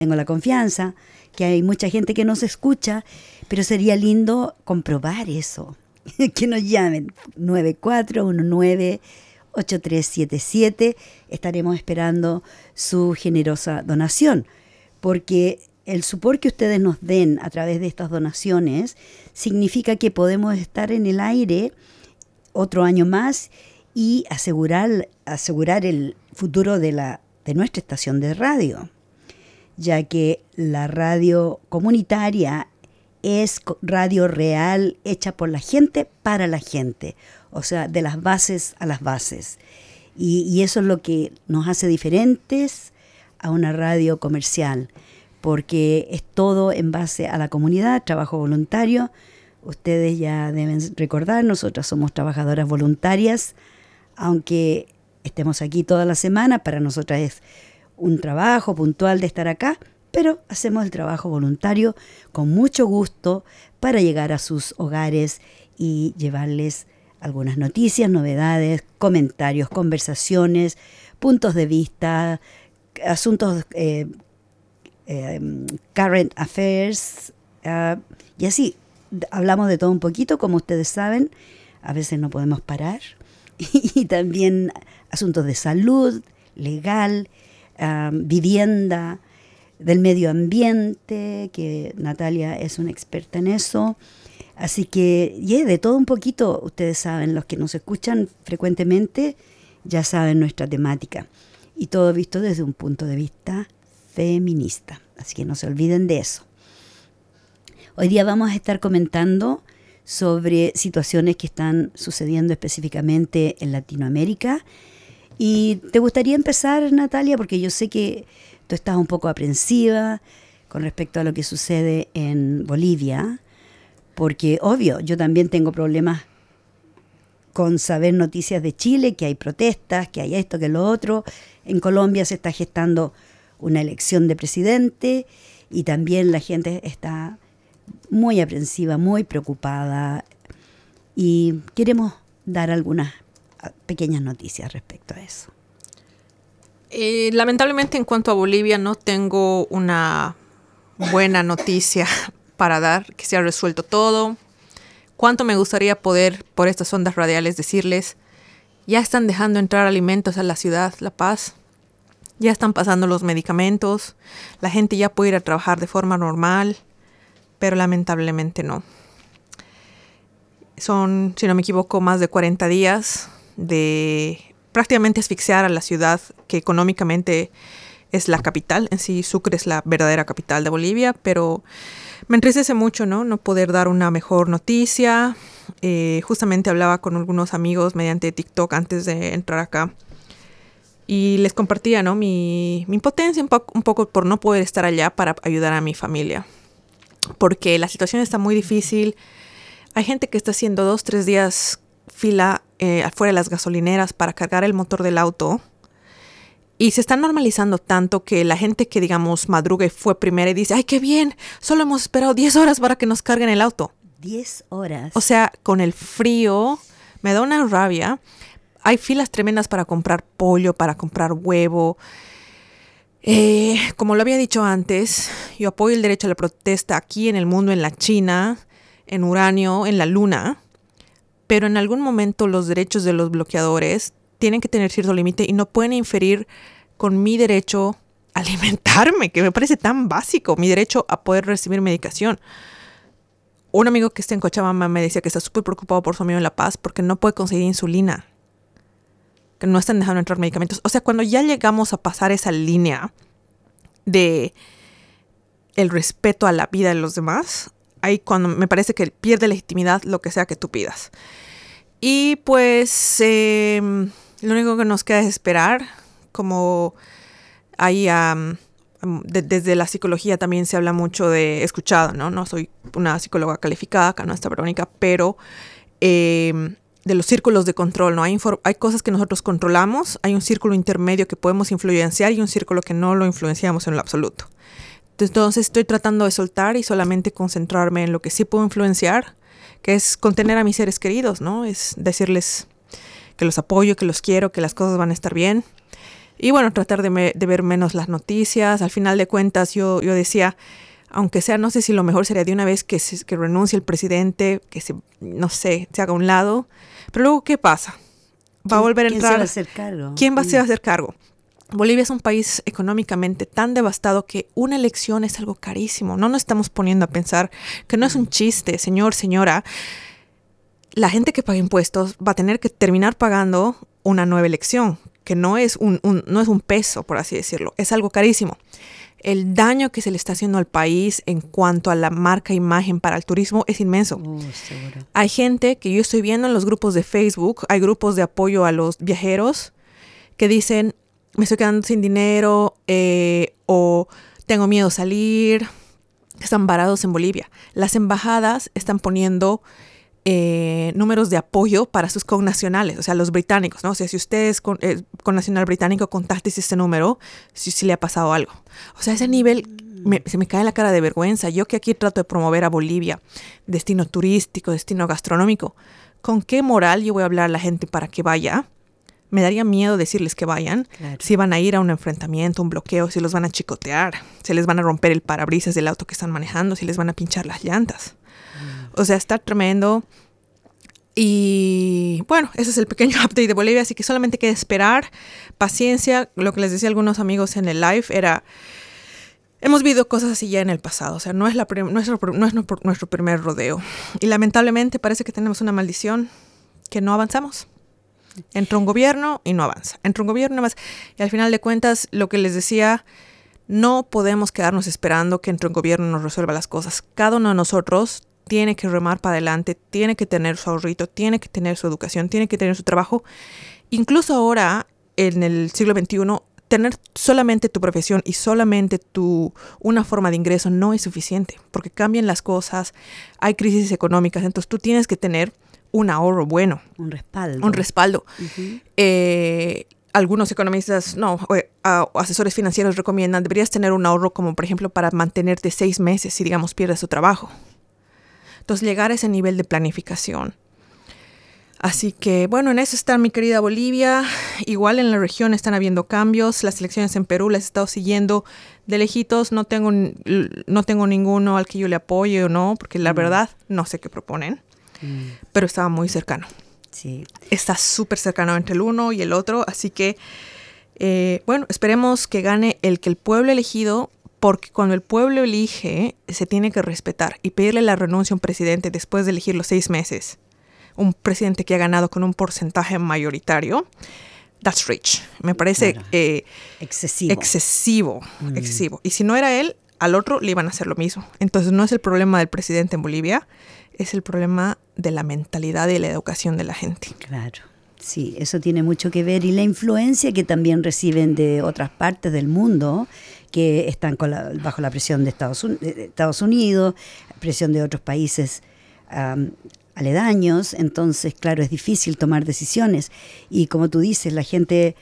tengo la confianza, que hay mucha gente que nos escucha, pero sería lindo comprobar eso. Que nos llamen 9419-8377. Estaremos esperando su generosa donación, porque el support que ustedes nos den a través de estas donaciones significa que podemos estar en el aire otro año más y asegurar el futuro de nuestra estación de radio, ya que la radio comunitaria es radio real, hecha por la gente, para la gente, o sea, de las bases a las bases. Y eso es lo que nos hace diferentes a una radio comercial, porque es todo en base a la comunidad, trabajo voluntario. Ustedes ya deben recordar, nosotras somos trabajadoras voluntarias, aunque estemos aquí toda la semana, para nosotras es un trabajo puntual de estar acá, pero hacemos el trabajo voluntario con mucho gusto para llegar a sus hogares y llevarles algunas noticias, novedades, comentarios, conversaciones, puntos de vista, asuntos, current affairs, y así. Hablamos de todo un poquito, como ustedes saben, a veces no podemos parar, y también asuntos de salud, legal, vivienda, del medio ambiente, que Natalia es una experta en eso. Así que, de todo un poquito, ustedes saben, los que nos escuchan frecuentemente ya saben nuestra temática. Y todo visto desde un punto de vista feminista. Así que no se olviden de eso. Hoy día vamos a estar comentando sobre situaciones que están sucediendo específicamente en Latinoamérica. Y te gustaría empezar, Natalia, porque yo sé que tú estás un poco aprensiva con respecto a lo que sucede en Bolivia, porque obvio, yo también tengo problemas con saber noticias de Chile, que hay protestas, que hay esto, que lo otro. En Colombia se está gestando una elección de presidente y también la gente está muy aprensiva, muy preocupada, y queremos dar algunas pequeñas noticias respecto a eso. Lamentablemente, en cuanto a Bolivia, no tengo una buena noticia para dar, que se ha resuelto todo. Cuánto me gustaría poder, por estas ondas radiales, decirles: ya están dejando entrar alimentos a la ciudad, La Paz. Ya están pasando los medicamentos. La gente ya puede ir a trabajar de forma normal. Pero lamentablemente no. Son, si no me equivoco, más de 40 días de prácticamente asfixiar a la ciudad, que económicamente es la capital. En sí, Sucre es la verdadera capital de Bolivia, pero me entristece mucho, ¿no? No poder dar una mejor noticia. Justamente hablaba con algunos amigos mediante TikTok antes de entrar acá. Y les compartía, ¿no?, mi impotencia un poco por no poder estar allá para ayudar a mi familia. Porque la situación está muy difícil. Hay gente que está haciendo 2-3 días fila afuera de las gasolineras para cargar el motor del auto. Y se está normalizando tanto que la gente que, digamos, madruga y fue primera y dice: ¡ay, qué bien! Solo hemos esperado 10 horas para que nos carguen el auto. 10 horas. O sea, con el frío me da una rabia. Hay filas tremendas para comprar pollo, para comprar huevo. Como lo había dicho antes, yo apoyo el derecho a la protesta aquí en el mundo, en la China, en Uranio, en la Luna, pero en algún momento los derechos de los bloqueadores tienen que tener cierto límite y no pueden inferir con mi derecho a alimentarme, que me parece tan básico, mi derecho a poder recibir medicación. Un amigo que está en Cochabamba me decía que está súper preocupado por su amigo en La Paz porque no puede conseguir insulina, que no están dejando entrar medicamentos. O sea, cuando ya llegamos a pasar esa línea de el respeto a la vida de los demás, ahí cuando me parece que pierde legitimidad lo que sea que tú pidas. Y pues lo único que nos queda es esperar. Como ahí desde la psicología también se habla mucho de escuchado, ¿no? No soy una psicóloga calificada, acá no está Verónica, pero de los círculos de control, ¿no? Hay cosas que nosotros controlamos, hay un círculo intermedio que podemos influenciar y un círculo que no lo influenciamos en lo absoluto. Entonces estoy tratando de soltar y solamente concentrarme en lo que sí puedo influenciar, que es contener a mis seres queridos, ¿no? Es decirles que los apoyo, que los quiero, que las cosas van a estar bien. Y bueno, tratar de ver menos las noticias. Al final de cuentas, yo decía, aunque sea, no sé si lo mejor sería de una vez que renuncie el presidente, no sé, se haga a un lado. Pero luego, ¿qué pasa? Va a volver a entrar. ¿Quién se va a hacer cargo? ¿Quién se va a hacer cargo? Bolivia es un país económicamente tan devastado que una elección es algo carísimo. No nos estamos poniendo a pensar que no es un chiste, señor, señora. La gente que paga impuestos va a tener que terminar pagando una nueva elección, que no es no es un peso, por así decirlo. Es algo carísimo. El daño que se le está haciendo al país en cuanto a la marca imagen para el turismo es inmenso. Seguro. Hay gente que yo estoy viendo en los grupos de Facebook, hay grupos de apoyo a los viajeros que dicen, me estoy quedando sin dinero o tengo miedo a salir, están varados en Bolivia. Las embajadas están poniendo números de apoyo para sus connacionales, o sea, los británicos, ¿no? O sea, si usted es connacional británico, contáctese este número si le ha pasado algo. O sea, ese nivel se me cae la cara de vergüenza. Yo que aquí trato de promover a Bolivia, destino turístico, destino gastronómico, ¿con qué moral yo voy a hablar a la gente para que vaya? Me daría miedo decirles que vayan, claro. Si van a ir a un enfrentamiento, un bloqueo, si los van a chicotear, si les van a romper el parabrisas del auto que están manejando, si les van a pinchar las llantas. O sea, está tremendo. Y bueno, ese es el pequeño update de Bolivia, así que solamente queda esperar, paciencia. Lo que les decía a algunos amigos en el live era, hemos vivido cosas así ya en el pasado, o sea, no es nuestro primer rodeo. Y lamentablemente parece que tenemos una maldición que no avanzamos. Entra un gobierno y no avanza. Entra un gobierno y no avanza. Y al final de cuentas, lo que les decía, no podemos quedarnos esperando que entre un gobierno y nos resuelva las cosas. Cada uno de nosotros tiene que remar para adelante, tiene que tener su ahorrito, tiene que tener su educación, tiene que tener su trabajo. Incluso ahora, en el siglo XXI, tener solamente tu profesión y solamente una forma de ingreso no es suficiente, porque cambian las cosas, hay crisis económicas, entonces tú tienes que tener un ahorro bueno. Un respaldo. Un respaldo. Uh-huh. Algunos economistas, asesores financieros recomiendan, deberías tener un ahorro como, por ejemplo, para mantenerte 6 meses si, digamos, pierdes tu trabajo. Entonces, llegar a ese nivel de planificación. Así que, bueno, en eso está mi querida Bolivia. Igual en la región están habiendo cambios. Las elecciones en Perú las he estado siguiendo de lejitos. No tengo ninguno al que yo le apoye o no, porque la verdad no sé qué proponen. Pero estaba muy cercano. Sí. Está súper cercano entre el uno y el otro. Así que, bueno, esperemos que gane el que el pueblo ha elegido, porque cuando el pueblo elige, se tiene que respetar y pedirle la renuncia a un presidente después de elegir los 6 meses. Un presidente que ha ganado con un porcentaje mayoritario. That's rich. Me parece excesivo. Excesivo. Y si no era él, al otro le iban a hacer lo mismo. Entonces no es el problema del presidente en Bolivia, es el problema de la mentalidad y la educación de la gente. Claro, sí, eso tiene mucho que ver. Y la influencia que también reciben de otras partes del mundo, que están bajo la presión de Estados Unidos, presión de otros países aledaños. Entonces, claro, es difícil tomar decisiones. Y como tú dices, la gente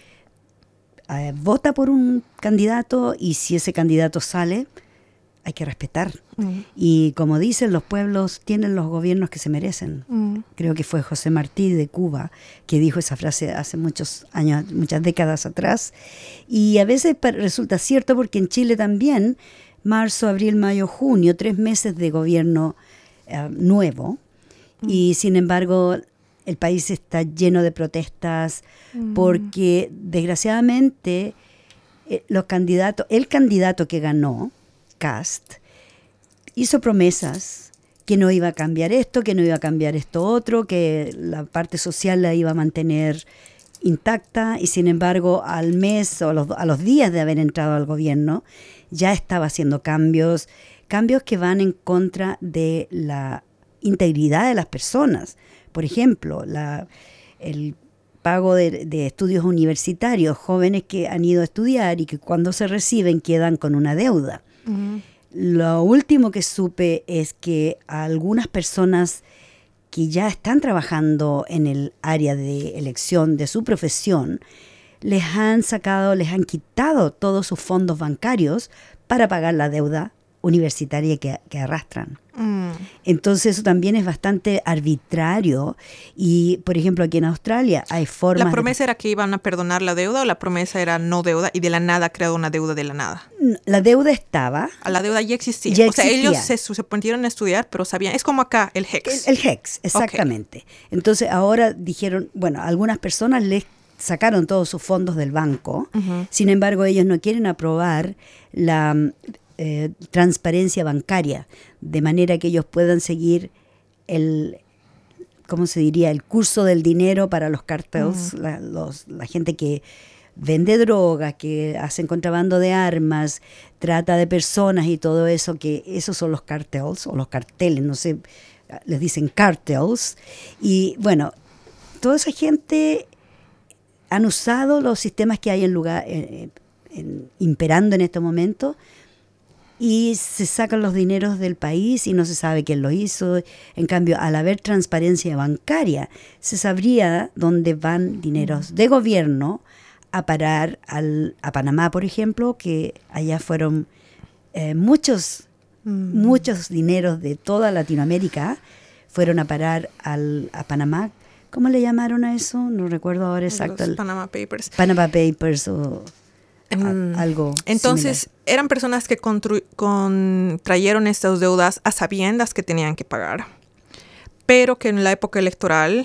vota por un candidato y si ese candidato sale, hay que respetar. Y como dicen, los pueblos tienen los gobiernos que se merecen. Creo que fue José Martí de Cuba que dijo esa frase hace muchos años, muchas décadas atrás. Y a veces resulta cierto, porque en Chile también, marzo, abril, mayo, junio, 3 meses de gobierno nuevo. Y sin embargo, el país está lleno de protestas porque desgraciadamente el candidato que ganó, Kast, hizo promesas que no iba a cambiar esto, que no iba a cambiar esto otro, que la parte social la iba a mantener intacta, y sin embargo al mes o a los días de haber entrado al gobierno ya estaba haciendo cambios que van en contra de la integridad de las personas. Por ejemplo, el pago de estudios universitarios, jóvenes que han ido a estudiar y que cuando se reciben quedan con una deuda. Lo último que supe es que a algunas personas que ya están trabajando en el área de elección de su profesión, les han quitado todos sus fondos bancarios para pagar la deuda universitaria que arrastran. Entonces eso también es bastante arbitrario. Y, por ejemplo, aquí en Australia hay formas... ¿La promesa era que iban a perdonar la deuda o la promesa era no deuda y de la nada ha creado una deuda de la nada? La deuda estaba... La deuda ya existía. Ya o sea, existía. ellos se pusieron a estudiar, pero sabían... Es como acá, el HECS. El HECS, exactamente. Okay. Entonces ahora dijeron, bueno, algunas personas les sacaron todos sus fondos del banco. Sin embargo, ellos no quieren aprobar la transparencia bancaria, de manera que ellos puedan seguir ¿cómo se diría? El curso del dinero para los cartels, la gente que vende drogas, que hacen contrabando de armas, trata de personas y todo eso, que esos son los cartels o los carteles, no sé, les dicen cartels. Y bueno, toda esa gente han usado los sistemas que hay imperando en este momento y se sacan los dineros del país y no se sabe quién lo hizo. En cambio, al haber transparencia bancaria, se sabría dónde van dineros de gobierno a parar a Panamá, por ejemplo, que allá fueron muchos dineros de toda Latinoamérica fueron a parar a Panamá. ¿Cómo le llamaron a eso? No recuerdo ahora exacto. Los Panama Papers. Panama Papers o algo Entonces, similar. Eran personas que contrayeron estas deudas a sabiendas que tenían que pagar, pero que en la época electoral...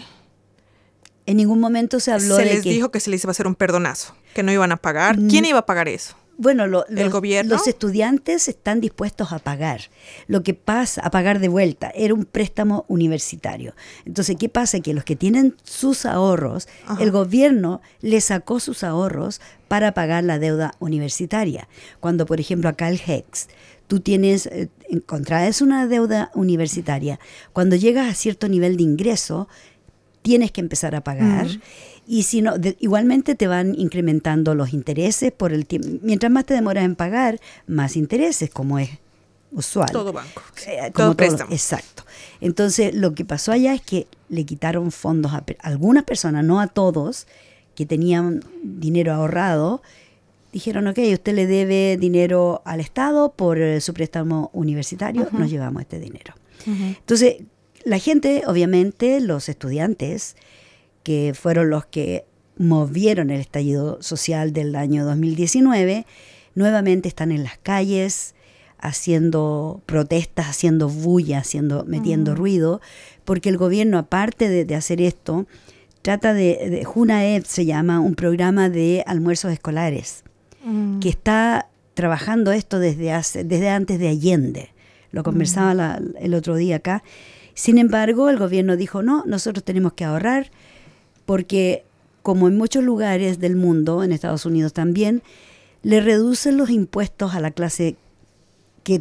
En ningún momento se habló de que... Se les dijo que se les iba a hacer un perdonazo, que no iban a pagar. ¿Quién iba a pagar eso? Bueno, ¿El gobierno? Los estudiantes están dispuestos a pagar. Lo que pasa, a pagar de vuelta, era un préstamo universitario. Entonces, ¿qué pasa? Que los que tienen sus ahorros, el gobierno les sacó sus ahorros para pagar la deuda universitaria. Cuando, por ejemplo, acá el HECS, tú contraes una deuda universitaria, cuando llegas a cierto nivel de ingreso, tienes que empezar a pagar. Y si no, igualmente te van incrementando los intereses por el tiempo. Mientras más te demoras en pagar, más intereses, como es usual. Todo banco. Todo préstamo. Exacto. Entonces, lo que pasó allá es que le quitaron fondos a algunas personas, no a todos, que tenían dinero ahorrado. Dijeron, ok, usted le debe dinero al Estado por su préstamo universitario, nos llevamos este dinero. Entonces, la gente, obviamente, los estudiantes, que fueron los que movieron el estallido social del año 2019, nuevamente están en las calles haciendo protestas, haciendo bulla, metiendo ruido, porque el gobierno, aparte de hacer esto, trata de Junaed se llama, un programa de almuerzos escolares, que está trabajando esto desde antes de Allende. Lo conversaba el otro día acá. Sin embargo, el gobierno dijo, no, nosotros tenemos que ahorrar, porque como en muchos lugares del mundo, en Estados Unidos también, le reducen los impuestos a la clase que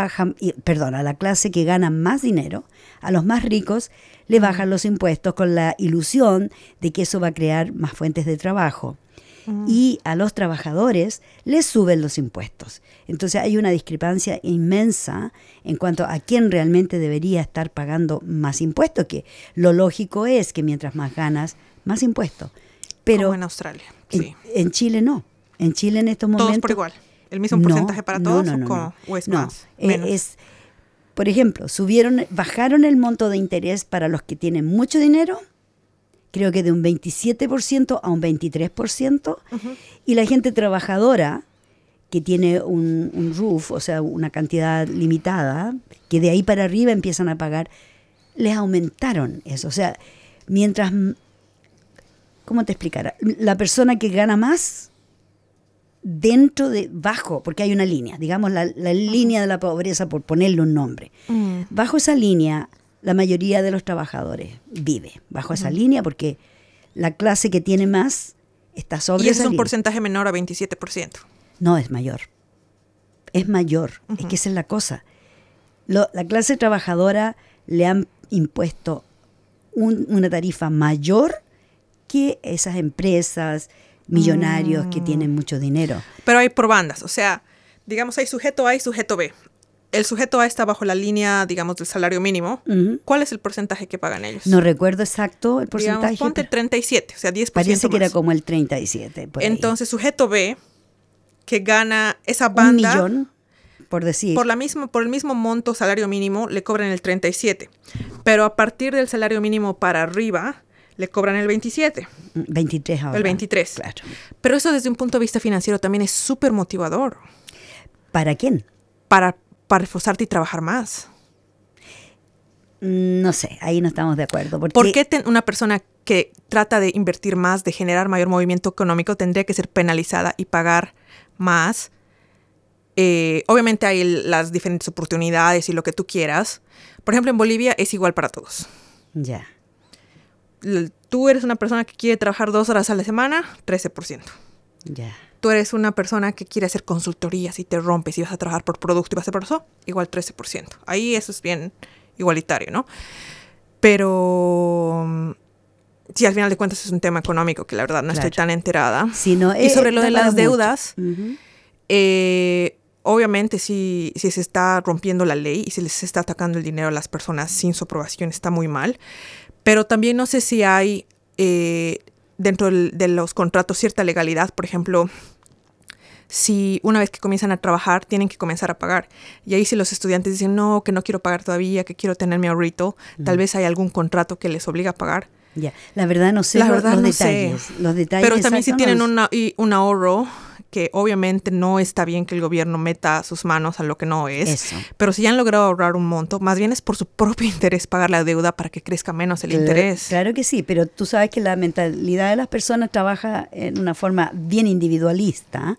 a la clase que gana más dinero, a los más ricos, le bajan los impuestos con la ilusión de que eso va a crear más fuentes de trabajo. Y a los trabajadores les suben los impuestos. Entonces hay una discrepancia inmensa en cuanto a quién realmente debería estar pagando más impuestos, que lo lógico es que mientras más ganas, más impuestos. Pero como en Australia, sí. En Chile no. En Chile en estos momentos... ¿Todos por igual? ¿El mismo porcentaje para todos o es más? Menos. Por ejemplo, bajaron el monto de interés para los que tienen mucho dinero, creo que de un 27% a un 23%, y la gente trabajadora que tiene un roof, o sea, una cantidad limitada, que de ahí para arriba empiezan a pagar, les aumentaron eso. O sea, mientras, ¿cómo te explicara? La persona que gana más, bajo, porque hay una línea, digamos la línea de la pobreza, por ponerle un nombre. Bajo esa línea, la mayoría de los trabajadores vive bajo esa línea, porque la clase que tiene más está sobre esa línea. ¿Y ese es un porcentaje menor a 27%? No, es mayor. Es mayor. Es que esa es la cosa. La clase trabajadora le han impuesto una tarifa mayor que esas empresas, millonarios que tienen mucho dinero. Pero hay por bandas, o sea, digamos hay sujeto A y sujeto B. El sujeto A está bajo la línea, digamos, del salario mínimo. ¿Cuál es el porcentaje que pagan ellos? No recuerdo exacto el porcentaje. Digamos, ponte 37, o sea, 10% parece que más. era como el 37. Entonces, sujeto B, que gana esa banda... $1 millón. por decir. Por el mismo monto salario mínimo le cobran el 37, pero a partir del salario mínimo para arriba le cobran el 27. 23 ahora. El 23. Claro. Pero eso desde un punto de vista financiero también es súper motivador. ¿Para quién? Para esforzarte y trabajar más. No sé, ahí no estamos de acuerdo. ¿Por qué una persona que trata de invertir más, de generar mayor movimiento económico, tendría que ser penalizada y pagar más? Obviamente hay las diferentes oportunidades y lo que tú quieras. Por ejemplo, en Bolivia es igual para todos. Ya. Tú eres una persona que quiere trabajar 2 horas a la semana, 13%. Ya. Tú eres una persona que quiere hacer consultorías y te rompes y vas a trabajar por producto y vas a hacer por eso, igual 13%. Ahí eso es bien igualitario, ¿no? Pero sí, al final de cuentas es un tema económico que la verdad no estoy tan enterada. Sí, no, y sobre lo de las deudas, uh-huh. Obviamente si se está rompiendo la ley y si les está atacando el dinero a las personas sin su aprobación está muy mal. Pero también no sé si hay dentro de los contratos cierta legalidad. Por ejemplo, si una vez que comienzan a trabajar tienen que comenzar a pagar. Y ahí si los estudiantes dicen, no, que no quiero pagar todavía, que quiero tener mi ahorrito, tal vez hay algún contrato que les obliga a pagar. Ya, la verdad no sé los detalles. Sé. Los detalles. Pero también si tienen un ahorro, que obviamente no está bien que el gobierno meta sus manos a lo que no es. Eso. Pero si ya han logrado ahorrar un monto, más bien es por su propio interés pagar la deuda para que crezca menos el interés. Claro que sí, pero tú sabes que la mentalidad de las personas trabaja en una forma bien individualista,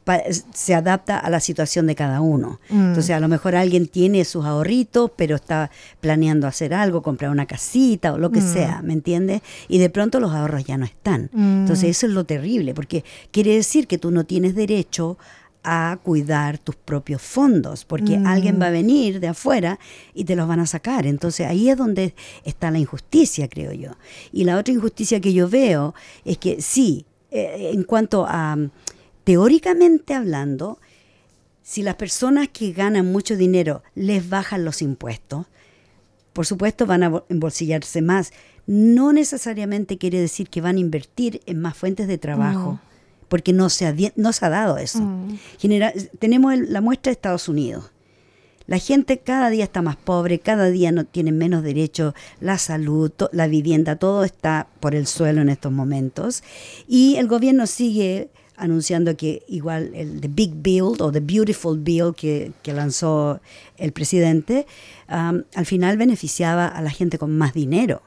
se adapta a la situación de cada uno. Entonces a lo mejor alguien tiene sus ahorritos, pero está planeando hacer algo, comprar una casita o lo que sea, ¿me entiendes? Y de pronto los ahorros ya no están. Entonces eso es lo terrible, porque quiere decir que tú no tienes derecho a cuidar tus propios fondos, porque alguien va a venir de afuera y te los van a sacar. Entonces ahí es donde está la injusticia, creo yo. Y la otra injusticia que yo veo es que sí, en cuanto a teóricamente hablando, si las personas que ganan mucho dinero les bajan los impuestos, por supuesto van a embolsillarse más. No necesariamente quiere decir que van a invertir en más fuentes de trabajo. Porque no se ha dado eso. Tenemos la muestra de Estados Unidos. La gente cada día está más pobre, cada día no tienen menos derechos, la salud, la vivienda, todo está por el suelo en estos momentos. Y el gobierno sigue anunciando que igual el The Big Bill o The Beautiful Bill que lanzó el presidente, al final beneficiaba a la gente con más dinero.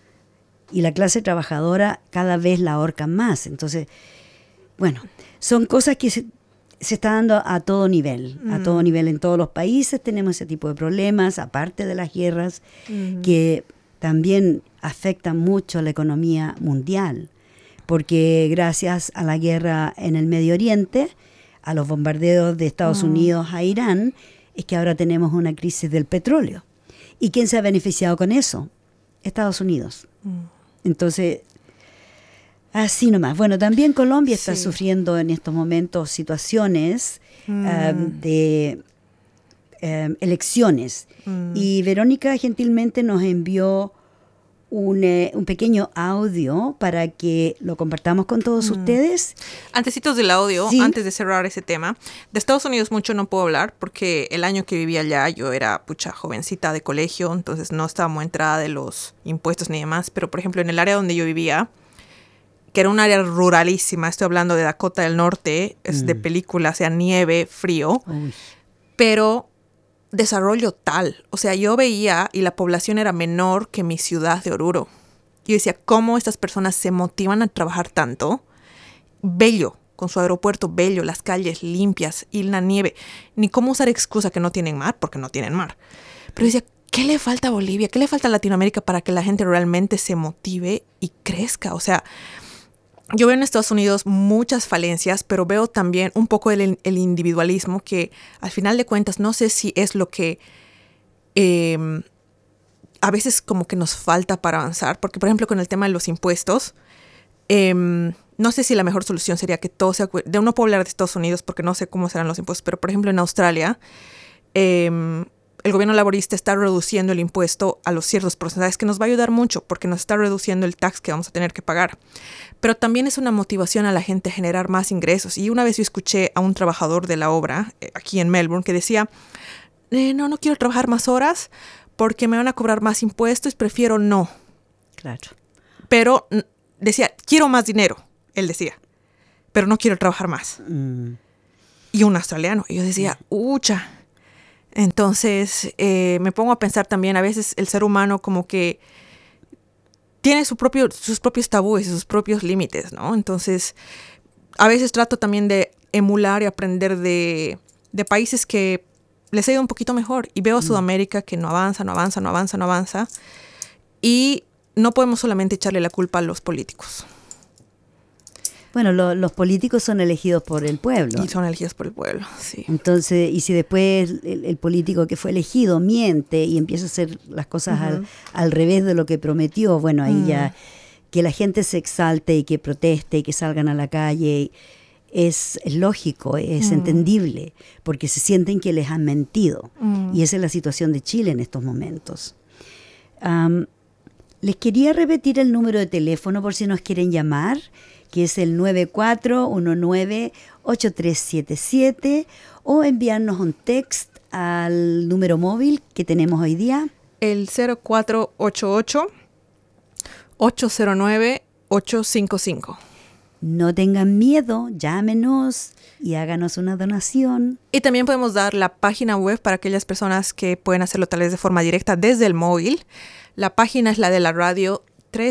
Y la clase trabajadora cada vez la ahorcan más. Entonces, bueno, son cosas que se está dando a todo nivel en todos los países tenemos ese tipo de problemas, aparte de las guerras, que también afectan mucho a la economía mundial, porque gracias a la guerra en el Medio Oriente, a los bombardeos de Estados Unidos a Irán, es que ahora tenemos una crisis del petróleo. ¿Y quién se ha beneficiado con eso? Estados Unidos. Entonces, así nomás. Bueno, también Colombia está sufriendo en estos momentos situaciones de elecciones. Y Verónica gentilmente nos envió un pequeño audio para que lo compartamos con todos ustedes. Antecitos del audio, antes de cerrar ese tema, de Estados Unidos mucho no puedo hablar porque el año que vivía allá yo era jovencita de colegio, entonces no estaba muy enterada de los impuestos ni demás, pero por ejemplo en el área donde yo vivía, que era un área ruralísima, estoy hablando de Dakota del Norte, es de película, o sea, nieve, frío, pero desarrollo tal. O sea, yo veía y la población era menor que mi ciudad de Oruro. Yo decía, ¿cómo estas personas se motivan a trabajar tanto? Bello, con su aeropuerto bello, las calles limpias y la nieve. Ni cómo usar excusa que no tienen mar, porque no tienen mar. Pero decía, ¿qué le falta a Bolivia? ¿Qué le falta a Latinoamérica para que la gente realmente se motive y crezca? O sea, yo veo en Estados Unidos muchas falencias, pero veo también un poco el individualismo que al final de cuentas no sé si es lo que a veces como que nos falta para avanzar. Porque, por ejemplo, con el tema de los impuestos, no sé si la mejor solución sería que todo sea... No puedo hablar de Estados Unidos porque no sé cómo serán los impuestos, pero, por ejemplo, en Australia, el gobierno laborista está reduciendo el impuesto a los ciertos porcentajes, que nos va a ayudar mucho porque nos está reduciendo el tax que vamos a tener que pagar. Pero también es una motivación a la gente a generar más ingresos. Y una vez yo escuché a un trabajador de la obra aquí en Melbourne que decía, no quiero trabajar más horas porque me van a cobrar más impuestos, prefiero no. Claro. Pero decía, quiero más dinero, él decía, pero no quiero trabajar más. Y un australiano. Y yo decía, ucha. Entonces me pongo a pensar también, a veces el ser humano como que tiene sus propios tabúes y sus propios límites, ¿no? Entonces, a veces trato también de emular y aprender de países que les ha ido un poquito mejor. Y veo a Sudamérica que no avanza. Y no podemos solamente echarle la culpa a los políticos. Bueno, los políticos son elegidos por el pueblo. Y son elegidos por el pueblo, sí. Entonces, y si después el político que fue elegido miente y empieza a hacer las cosas al revés de lo que prometió, bueno, ahí ya que la gente se exalte y que proteste y que salgan a la calle es lógico, es entendible, porque se sienten que les han mentido. Y esa es la situación de Chile en estos momentos. Les quería repetir el número de teléfono por si nos quieren llamar, que es el 9419-8377, o enviarnos un text al número móvil que tenemos hoy día. El 0488-809-855. No tengan miedo, llámenos y háganos una donación. Y también podemos dar la página web para aquellas personas que pueden hacerlo tal vez de forma directa desde el móvil. La página es la de la radio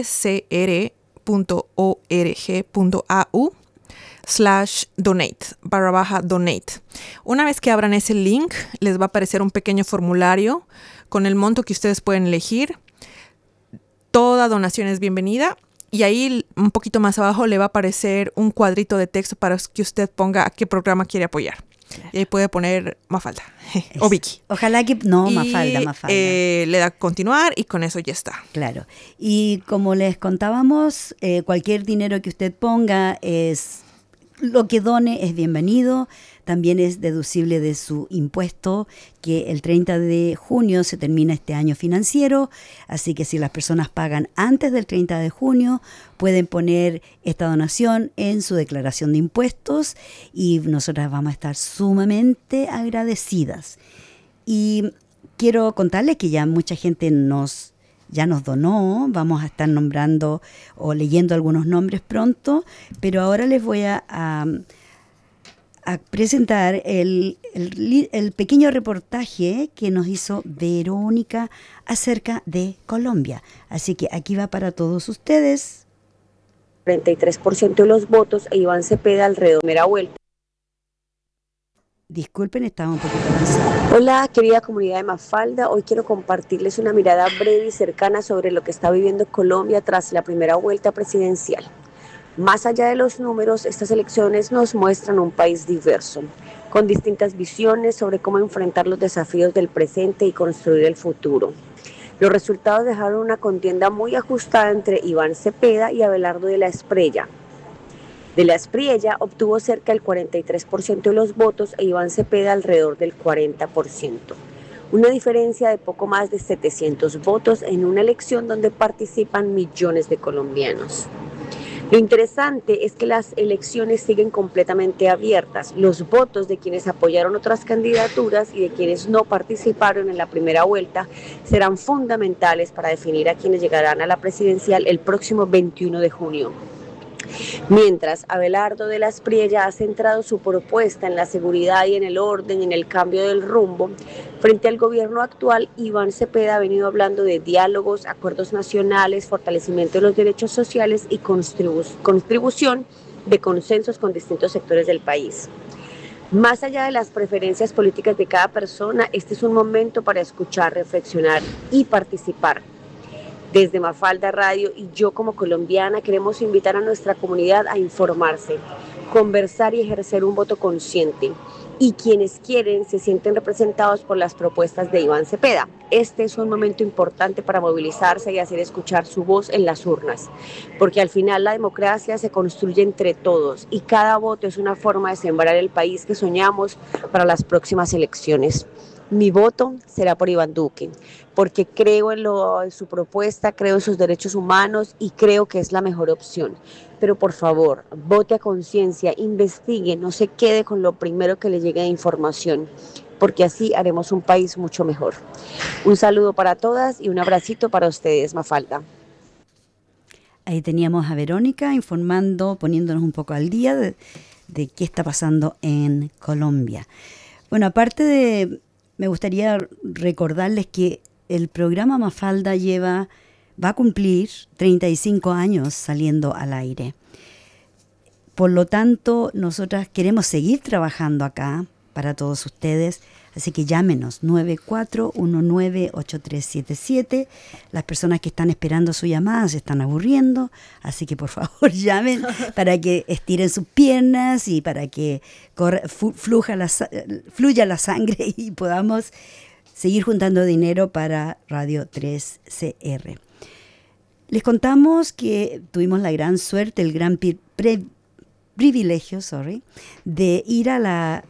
3cr.org.au/donate. Una vez que abran ese link, les va a aparecer un pequeño formulario con el monto que ustedes pueden elegir. Toda donación es bienvenida. Y ahí, un poquito más abajo, le va a aparecer un cuadrito de texto para que usted ponga a qué programa quiere apoyar. Claro. Y ahí puede poner Mafalda o Vicky. Ojalá que... No, Mafalda. Le da continuar y con eso ya está. Claro. Y como les contábamos, cualquier dinero que usted ponga lo que done es bienvenido. También es deducible de su impuesto, que el 30 de junio se termina este año financiero, así que si las personas pagan antes del 30 de junio, pueden poner esta donación en su declaración de impuestos y nosotras vamos a estar sumamente agradecidas. Y quiero contarles que ya mucha gente ya nos donó, vamos a estar nombrando o leyendo algunos nombres pronto, pero ahora les voy a presentar el pequeño reportaje que nos hizo Verónica acerca de Colombia. Así que aquí va para todos ustedes. 43% de los votos e Iván Cepeda alrededor de la primera vuelta. Disculpen, estaba un poquito avanzada. Hola, querida comunidad de Mafalda. Hoy quiero compartirles una mirada breve y cercana sobre lo que está viviendo Colombia tras la primera vuelta presidencial. Más allá de los números, estas elecciones nos muestran un país diverso, con distintas visiones sobre cómo enfrentar los desafíos del presente y construir el futuro. Los resultados dejaron una contienda muy ajustada entre Iván Cepeda y Abelardo de la Espriella. De la Espriella obtuvo cerca del 43% de los votos e Iván Cepeda alrededor del 40%. Una diferencia de poco más de 700 votos en una elección donde participan millones de colombianos. Lo interesante es que las elecciones siguen completamente abiertas. Los votos de quienes apoyaron otras candidaturas y de quienes no participaron en la primera vuelta serán fundamentales para definir a quienes llegarán a la presidencial el próximo 21 de junio. Mientras Abelardo de la Espriella ha centrado su propuesta en la seguridad y en el orden y en el cambio del rumbo, frente al gobierno actual, Iván Cepeda ha venido hablando de diálogos, acuerdos nacionales, fortalecimiento de los derechos sociales y contribución de consensos con distintos sectores del país. Más allá de las preferencias políticas de cada persona, este es un momento para escuchar, reflexionar y participar. Desde Mafalda Radio y yo como colombiana queremos invitar a nuestra comunidad a informarse, conversar y ejercer un voto consciente. Y quienes quieren se sienten representados por las propuestas de Iván Cepeda. Este es un momento importante para movilizarse y hacer escuchar su voz en las urnas, porque al final la democracia se construye entre todos y cada voto es una forma de sembrar el país que soñamos para las próximas elecciones. Mi voto será por Iván Duque, porque creo en su propuesta, creo en sus derechos humanos y creo que es la mejor opción. Pero por favor, vote a conciencia, investigue, no se quede con lo primero que le llegue de información, porque así haremos un país mucho mejor. Un saludo para todas y un abracito para ustedes, Mafalda. Ahí teníamos a Verónica informando, poniéndonos un poco al día de qué está pasando en Colombia. Bueno, me gustaría recordarles que el programa Mafalda va a cumplir 35 años saliendo al aire. Por lo tanto, nosotras queremos seguir trabajando acá para todos ustedes, así que llámenos 94198377. Las personas que están esperando su llamada se están aburriendo, así que por favor llamen para que estiren sus piernas y para que fluya la sangre y podamos seguir juntando dinero para Radio 3CR. Les contamos que tuvimos la gran suerte, el gran privilegio, de ir a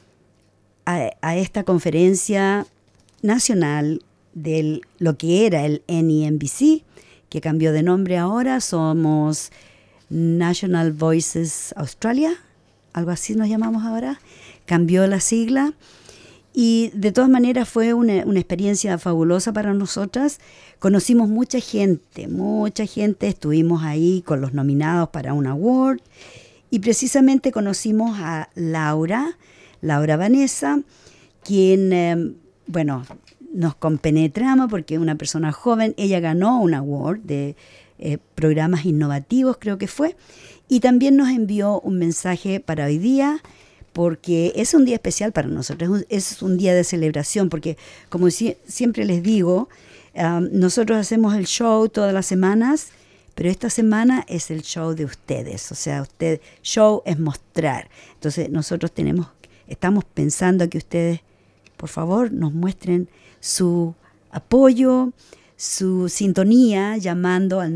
esta conferencia nacional de lo que era el NEMBC, que cambió de nombre ahora, somos National Voices Australia, algo así nos llamamos ahora, cambió la sigla, y de todas maneras fue una experiencia fabulosa para nosotras. Conocimos mucha gente, estuvimos ahí con los nominados para un award, y precisamente conocimos a Laura Vanessa, quien, nos compenetramos porque es una persona joven. Ella ganó un award de programas innovativos, creo que fue, y también nos envió un mensaje para hoy día, porque es un día especial para nosotros, es un día de celebración, porque como siempre les digo, nosotros hacemos el show todas las semanas, pero esta semana es el show de ustedes, o sea, show es mostrar. Entonces nosotros estamos pensando que ustedes, por favor, nos muestren su apoyo, su sintonía, llamando al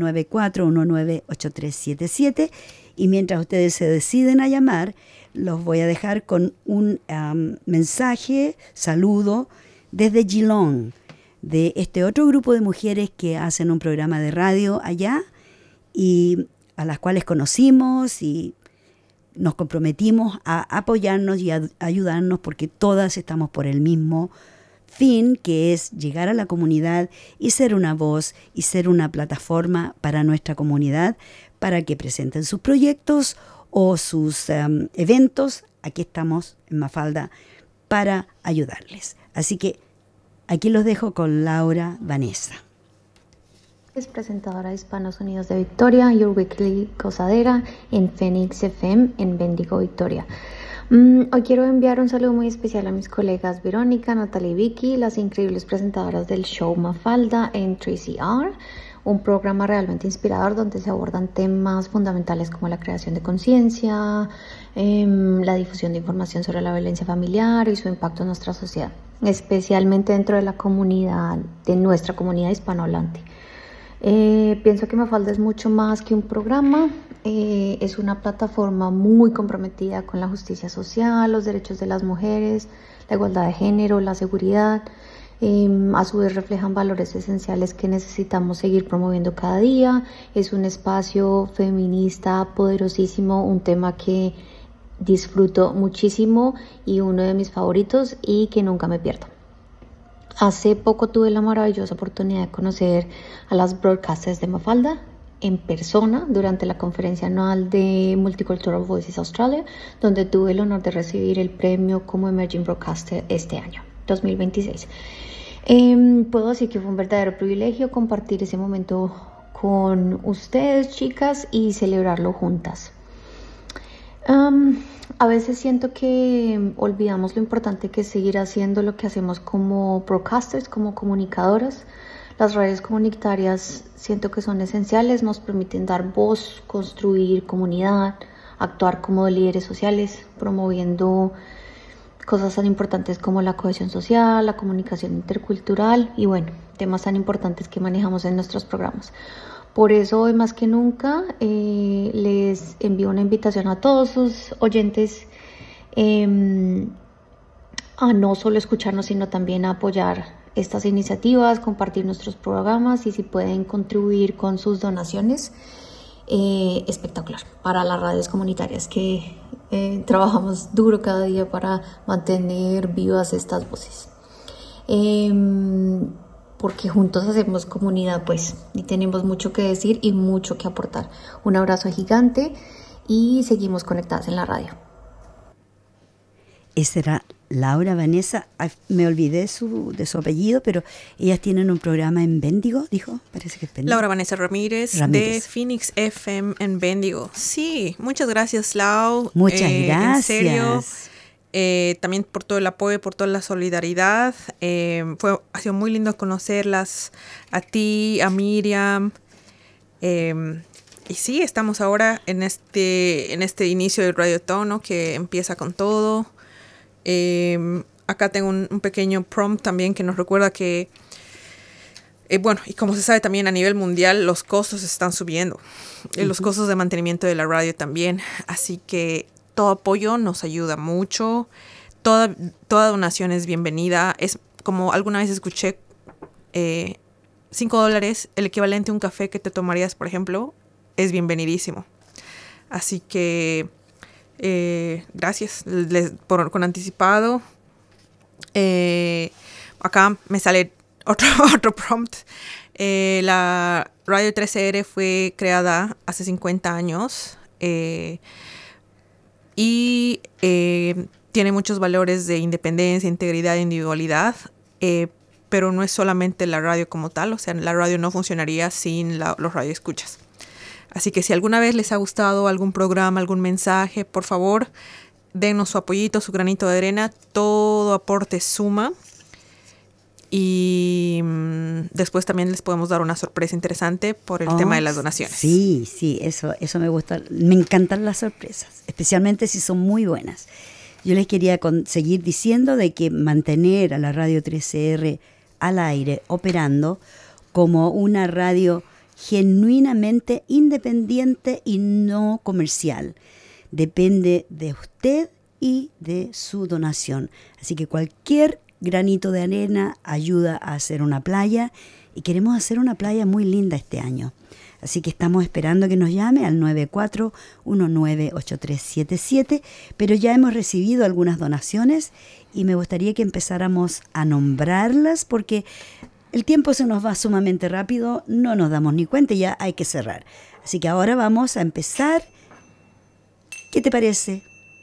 94198377, y mientras ustedes se deciden a llamar, los voy a dejar con un mensaje, saludo, desde Geelong, de este otro grupo de mujeres que hacen un programa de radio allá, y a las cuales conocimos y nos comprometimos a apoyarnos y a ayudarnos, porque todas estamos por el mismo fin, que es llegar a la comunidad y ser una voz y ser una plataforma para nuestra comunidad, para que presenten sus proyectos o sus eventos. Aquí estamos en Mafalda para ayudarles. Así que aquí los dejo con Laura Vanessa. Es presentadora de Hispanos Unidos de Victoria, Your Weekly Cosadera en Phoenix FM en Bendigo, Victoria. Hoy quiero enviar un saludo muy especial a mis colegas Verónica, Natalia y Vicky, las increíbles presentadoras del show Mafalda en 3CR, un programa realmente inspirador donde se abordan temas fundamentales como la creación de conciencia, la difusión de información sobre la violencia familiar y su impacto en nuestra sociedad, especialmente dentro de la comunidad, de nuestra comunidad hispanohablante. Pienso que Mafalda es mucho más que un programa, es una plataforma muy comprometida con la justicia social, los derechos de las mujeres, la igualdad de género, la seguridad. A su vez reflejan valores esenciales que necesitamos seguir promoviendo cada día. Es un espacio feminista poderosísimo, un tema que disfruto muchísimo y uno de mis favoritos y que nunca me pierdo. Hace poco tuve la maravillosa oportunidad de conocer a las broadcasters de Mafalda en persona durante la conferencia anual de Multicultural Voices Australia, donde tuve el honor de recibir el premio como Emerging Broadcaster este año, 2026. Puedo decir que fue un verdadero privilegio compartir ese momento con ustedes, chicas, y celebrarlo juntas. A veces siento que olvidamos lo importante que es seguir haciendo lo que hacemos como broadcasters, como comunicadoras. Las redes comunitarias siento que son esenciales, nos permiten dar voz, construir comunidad, actuar como líderes sociales, promoviendo cosas tan importantes como la cohesión social, la comunicación intercultural y temas tan importantes que manejamos en nuestros programas. Por eso hoy más que nunca les envío una invitación a todos sus oyentes a no solo escucharnos, sino también a apoyar estas iniciativas, compartir nuestros programas y si pueden contribuir con sus donaciones, espectacular para las radios comunitarias que trabajamos duro cada día para mantener vivas estas voces. Porque juntos hacemos comunidad, pues, y tenemos mucho que decir y mucho que aportar. Un abrazo gigante y seguimos conectadas en la radio. Esa era Laura Vanessa, me olvidé de su apellido, pero ellas tienen un programa en Bendigo, dijo, parece que es Bendigo. Laura Vanessa Ramírez de Phoenix FM en Bendigo. Sí, muchas gracias, Lau. Muchas gracias. En serio. También por todo el apoyo, por toda la solidaridad. Ha sido muy lindo conocerlas a ti, a Miriam. Y sí, estamos ahora en este inicio del Radioton, ¿no? Que empieza con todo. Acá tengo un pequeño prompt también que nos recuerda que, bueno, y como se sabe también a nivel mundial, los costos están subiendo. Los costos de mantenimiento de la radio también. Así que todo apoyo nos ayuda mucho. Toda donación es bienvenida. Es como alguna vez escuché, $5, el equivalente a un café que te tomarías, por ejemplo, es bienvenidísimo. Así que gracias con anticipado. Acá me sale otro prompt. La Radio 13R fue creada hace 50 años. Y tiene muchos valores de independencia, integridad e individualidad, pero no es solamente la radio como tal, o sea, la radio no funcionaría sin los radioescuchas. Así que si alguna vez les ha gustado algún programa, algún mensaje, por favor, denos su apoyito, su granito de arena, todo aporte suma. Y después también les podemos dar una sorpresa interesante por el tema de las donaciones. Sí, eso me gusta. Me encantan las sorpresas, especialmente si son muy buenas. Yo les quería seguir diciendo de que mantener a la Radio 13R al aire, operando como una radio genuinamente independiente y no comercial, depende de usted y de su donación. Así que cualquier granito de arena ayuda a hacer una playa y queremos hacer una playa muy linda este año. Así que estamos esperando que nos llame al 94198377, pero ya hemos recibido algunas donaciones y me gustaría que empezáramos a nombrarlas porque el tiempo se nos va sumamente rápido, no nos damos ni cuenta y ya hay que cerrar. Así que ahora vamos a empezar. ¿Qué te parece?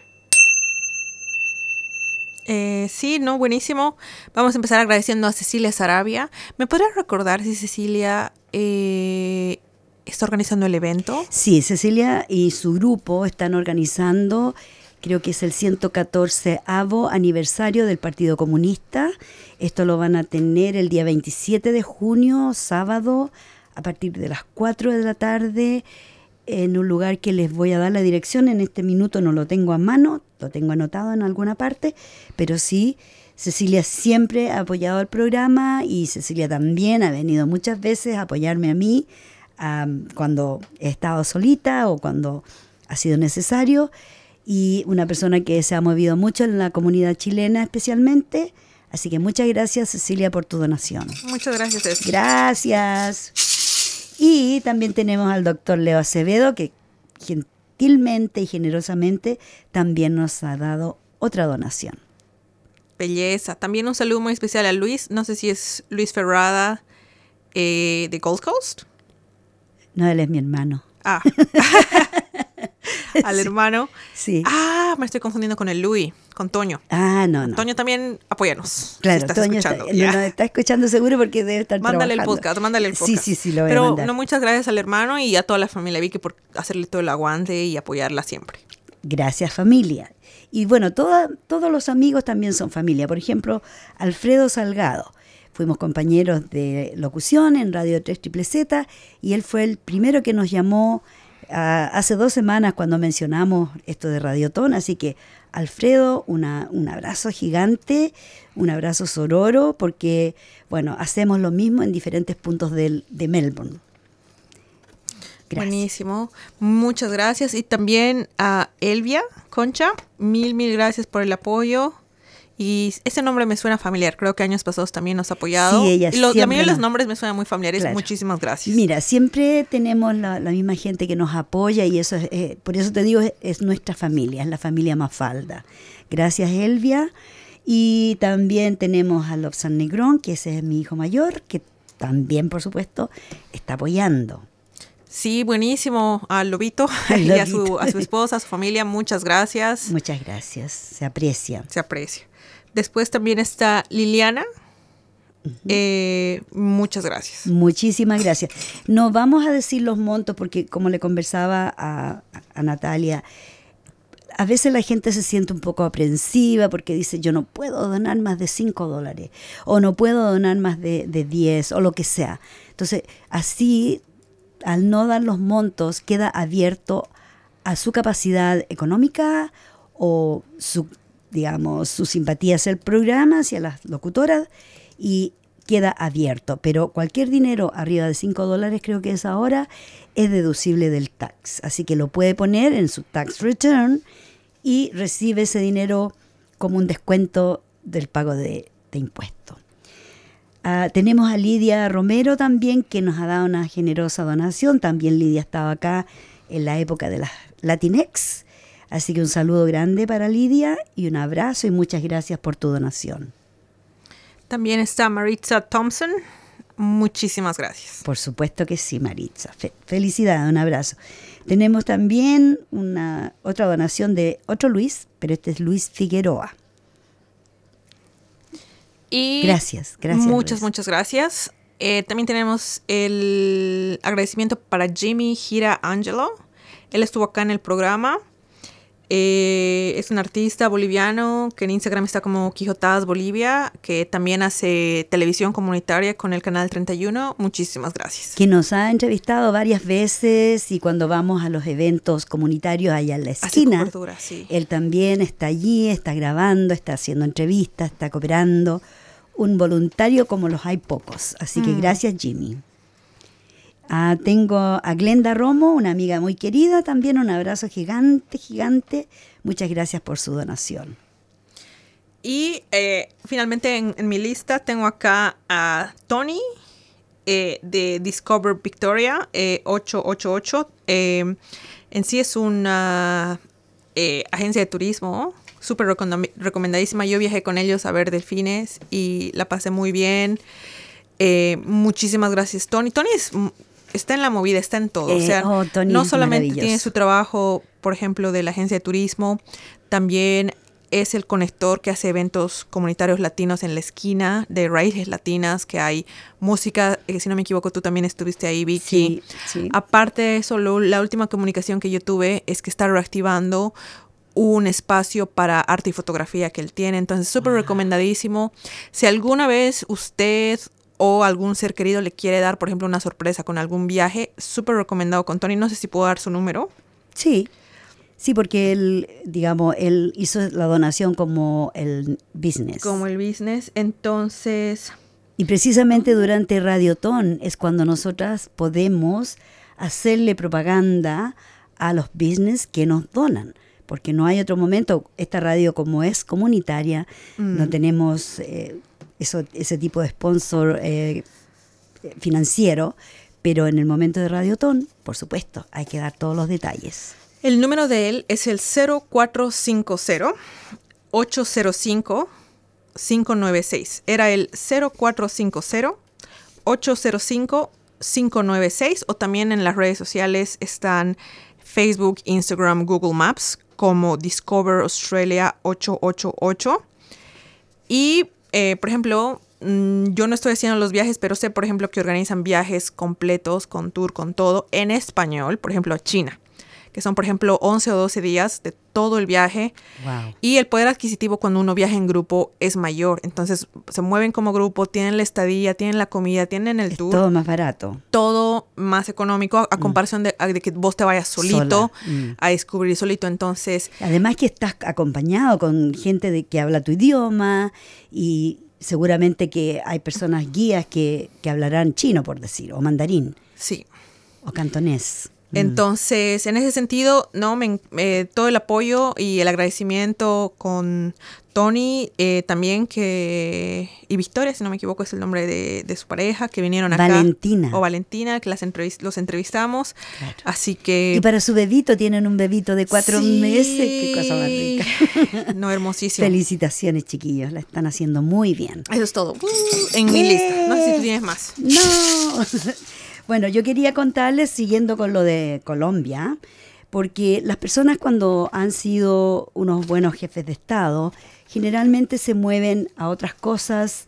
Sí, no, buenísimo. Vamos a empezar agradeciendo a Cecilia Sarabia. ¿Me podrías recordar si Cecilia está organizando el evento? Sí, Cecilia y su grupo están organizando, creo que es el 114º aniversario del Partido Comunista. Esto lo van a tener el día 27 de junio, sábado, a partir de las 4 de la tarde, en un lugar que les voy a dar la dirección. En este minuto no lo tengo a mano, lo tengo anotado en alguna parte, pero sí, Cecilia siempre ha apoyado el programa y Cecilia también ha venido muchas veces a apoyarme a mí cuando he estado solita o cuando ha sido necesario, y una persona que se ha movido mucho en la comunidad chilena especialmente. Así que muchas gracias, Cecilia, por tu donación. Muchas gracias, Cecilia. Gracias. Y también tenemos al doctor Leo Acevedo, que gentilmente y generosamente también nos ha dado otra donación. Belleza. También un saludo muy especial a Luis. No sé si es Luis Ferrada de Gold Coast. No, él es mi hermano. Al hermano. Sí. Me estoy confundiendo con el Luis, con Toño. No. Toño también, apóyanos. Claro, si estás Toño escuchando. nos está escuchando seguro porque debe estar mándale trabajando. Mándale el podcast. Sí, lo voy a Pero mandar. no, muchas gracias al hermano y a toda la familia Vicky por hacerle todo el aguante y apoyarla siempre. Gracias, familia. Y bueno, todos los amigos también son familia. Por ejemplo, Alfredo Salgado. Fuimos compañeros de locución en Radio 3ZZZ y él fue el primero que nos llamó hace 2 semanas cuando mencionamos esto de Radiotón. Así que, Alfredo, un abrazo gigante, un abrazo sororo, porque, bueno, hacemos lo mismo en diferentes puntos de Melbourne. Gracias. Buenísimo. Muchas gracias. Y también a Elvia Concha, mil gracias por el apoyo. Y ese nombre me suena familiar. Creo que años pasados también nos ha apoyado. Sí, ella Y la mayoría de siempre los nombres me suenan muy familiares. Claro. Muchísimas gracias. Mira, siempre tenemos la misma gente que nos apoya y eso es, por eso te digo, es nuestra familia, es la familia Mafalda. Gracias, Elvia. Y también tenemos a Lobsan Negrón, que ese es mi hijo mayor, que también, por supuesto, está apoyando. Sí, buenísimo. Al Lobito y a su esposa, a su familia, muchas gracias. Muchas gracias, se aprecia. Se aprecia. Después también está Liliana. Muchas gracias. Muchísimas gracias. No vamos a decir los montos porque, como le conversaba a Natalia, a veces la gente se siente un poco aprensiva porque dice, yo no puedo donar más de $5 o no puedo donar más de 10 o lo que sea. Entonces, así, al no dar los montos, queda abierto a su capacidad económica o su simpatía hacia el programa, hacia las locutoras, y queda abierto. Pero cualquier dinero arriba de $5, creo que es ahora, es deducible del tax. Así que lo puede poner en su tax return y recibe ese dinero como un descuento del pago de impuestos. Tenemos a Lidia Romero también, que nos ha dado una generosa donación. También Lidia estaba acá en la época de las Latinex. Así que un saludo grande para Lidia y un abrazo y muchas gracias por tu donación. También está Maritza Thompson. Muchísimas gracias. Por supuesto que sí, Maritza. Felicidades, un abrazo. Tenemos también otra donación de otro Luis, pero este es Luis Figueroa. Y gracias. Muchas Luis. Gracias. También tenemos el agradecimiento para Jimmy Gira Angelo. Él estuvo acá en el programa. Es un artista boliviano que en Instagram está como Quijotadas Bolivia, que también hace televisión comunitaria con el canal 31. Muchísimas gracias. Que nos ha entrevistado varias veces y cuando vamos a los eventos comunitarios allá en la esquina, cobertura, sí. Él también está allí, está grabando, está haciendo entrevistas, está cooperando. Un voluntario como los hay pocos. Así que gracias, Jimmy. Tengo a Glenda Romo, una amiga muy querida, también un abrazo gigante. Muchas gracias por su donación. Y finalmente en mi lista tengo acá a Tony de Discover Victoria 888. En sí es una agencia de turismo súper recomendadísima. Yo viajé con ellos a ver delfines y la pasé muy bien. Muchísimas gracias, Tony. Tony está en la movida, está en todo. O sea, no solamente tiene su trabajo, por ejemplo, de la agencia de turismo, también es el conector que hace eventos comunitarios latinos en la esquina de Raíces Latinas, que hay música, si no me equivoco, tú también estuviste ahí, Vicky. Sí. Aparte de eso, la última comunicación que yo tuve es que está reactivando un espacio para arte y fotografía que él tiene. Entonces, súper recomendadísimo. Si alguna vez usted o algún ser querido le quiere dar, por ejemplo, una sorpresa con algún viaje, súper recomendado con Tony. No sé si puedo dar su número. Sí, porque él hizo la donación como el business. Como el business, entonces... Y precisamente durante Radiotón es cuando nosotras podemos hacerle propaganda a los business que nos donan. Porque no hay otro momento, esta radio como es comunitaria, no tenemos... ese tipo de sponsor financiero, pero en el momento de Radiotón, por supuesto, hay que dar todos los detalles. El número de él es el 0450-805-596. Era el 0450-805-596, o también en las redes sociales están Facebook, Instagram, Google Maps como Discover Australia 888. Y por ejemplo, yo no estoy haciendo los viajes, pero sé, por ejemplo, que organizan viajes completos, con tour, con todo, en español, por ejemplo, a China, que son, por ejemplo, 11 o 12 días de todo el viaje. Wow. Y el poder adquisitivo cuando uno viaja en grupo es mayor. Entonces, se mueven como grupo, tienen la estadía, tienen la comida, tienen el tour. Todo más barato. Todo más económico a comparación de que vos te vayas solito a descubrir solito. Entonces, además que estás acompañado con gente que habla tu idioma y seguramente que hay personas guías que hablarán chino, por decir, o mandarín. Sí. O cantonés. Entonces, en ese sentido, no, todo el apoyo y el agradecimiento con Tony, también y Victoria, si no me equivoco, es el nombre de su pareja, que vinieron acá. Valentina, que los entrevistamos. Claro. Así que... Y para su bebito, tienen un bebito de 4 meses. Qué cosa más rica. No, hermosísimo. Felicitaciones, chiquillos, la están haciendo muy bien. Eso es todo. En mi lista. No sé si tú tienes más. No. Bueno, yo quería contarles, siguiendo con lo de Colombia, porque las personas cuando han sido unos buenos jefes de Estado, generalmente se mueven a otras cosas,